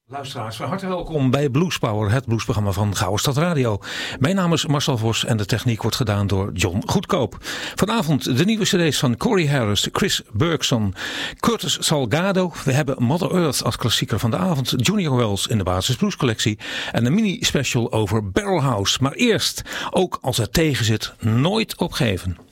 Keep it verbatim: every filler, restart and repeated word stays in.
Luisteraars, van harte welkom bij Blues Power, het bluesprogramma van Gouden Stad Radio. Mijn naam is Marcel Vos en de techniek wordt gedaan door John Goedkoop. Vanavond de nieuwe cd's van Corey Harris, Chris Bergson, Curtis Salgado. We hebben Mother Earth als klassieker van de avond, Junior Wells in de Basis Blues collectie en een mini special over Barrelhouse. Maar eerst, ook als het tegen zit, nooit opgeven.